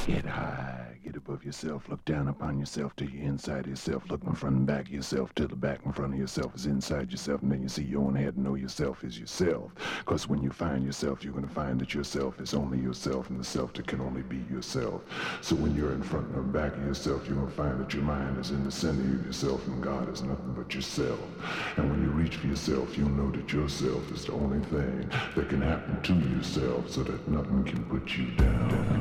Get high, get above yourself, look down upon yourself till you're inside yourself, look in front and back of yourself till the back in front of yourself is inside yourself, and then you see your own head and know yourself is yourself. Because when you find yourself, you're going to find that yourself is only yourself, and the self that can only be yourself. So when you're in front and back of yourself, you're going to find that your mind is in the center of yourself, and God is nothing but yourself. And when you reach for yourself, you'll know that yourself is the only thing that can happen to yourself, so that nothing can put you down.